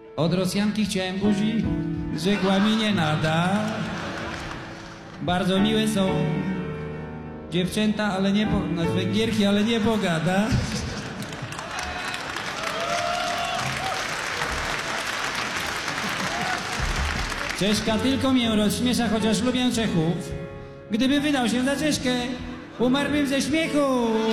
Od Rosjanki chciałem buzi, rzekła mi nie nada. Bardzo miłe są dziewczęta, ale nie Węgierki, ale nie pogada. Czeszka tylko mię rozśmiesza, chociaż lubię Czechów. Gdyby wydał się za Czeszkę, umarłbym ze śmiechu.